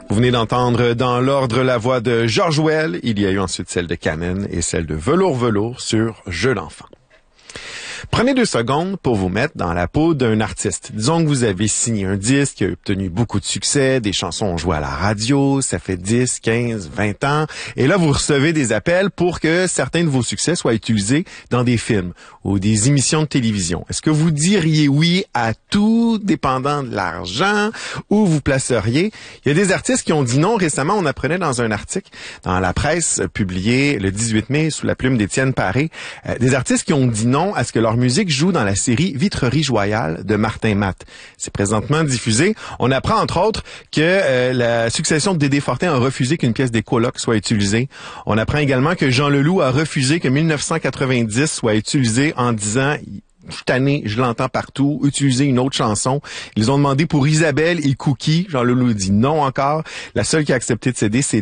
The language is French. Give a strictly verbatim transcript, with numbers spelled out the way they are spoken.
Vous venez d'entendre dans l'ordre la voix de George Well. Il y a eu ensuite celle de Canen et celle de Velours Velours sur Jeu d'enfant. Prenez deux secondes pour vous mettre dans la peau d'un artiste. Disons que vous avez signé un disque qui a obtenu beaucoup de succès, des chansons ont joué à la radio, ça fait dix, quinze, vingt ans, et là vous recevez des appels pour que certains de vos succès soient utilisés dans des films ou des émissions de télévision. Est-ce que vous diriez oui à tout, dépendant de l'argent, ou vous placeriez? Il y a des artistes qui ont dit non récemment. On apprenait dans un article dans la presse publié le dix-huit mai sous la plume d'Étienne Paré, euh, des artistes qui ont dit non à ce que leur musique joue dans la série Vitrerie Joyale de Martin Matt. C'est présentement diffusé. On apprend entre autres que euh, la succession de Dédé Fortin a refusé qu'une pièce des Colocs soit utilisée. On apprend également que Jean Leloup a refusé que mille neuf cent quatre-vingt-dix soit utilisé en disant « Je suis tanné, je l'entends partout, utiliser une autre chanson ». Ils ont demandé pour Isabelle et Cookie. Jean Leloup dit non encore. La seule qui a accepté de céder, c'est